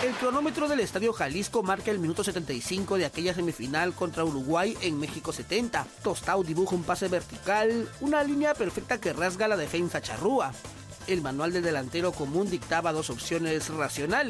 El cronómetro del Estadio Jalisco marca el minuto 75 de aquella semifinal contra Uruguay en México 70. Tostao dibuja un pase vertical, una línea perfecta que rasga la defensa charrúa. El manual del delantero común dictaba dos opciones racionales.